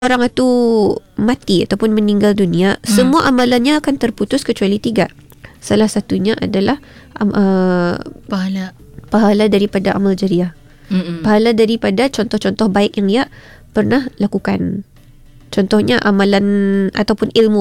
orang itu mati ataupun meninggal dunia, semua amalannya akan terputus kecuali 3. Salah satunya adalah pahala daripada amal jariah. Pahala daripada contoh-contoh baik yang dia pernah lakukan. Contohnya amalan ataupun ilmu